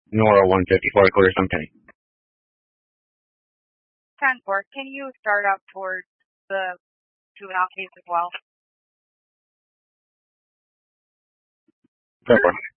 Nora 154, clear some Kenny. 10-4, can you start up towards the juvenile case as well? 10-4.